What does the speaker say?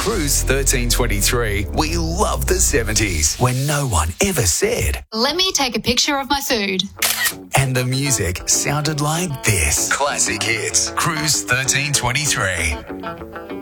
Cruise 1323, we love the 70s when no one ever said, "Let me take a picture of my food." And the music sounded like this. Classic hits. Cruise 1323.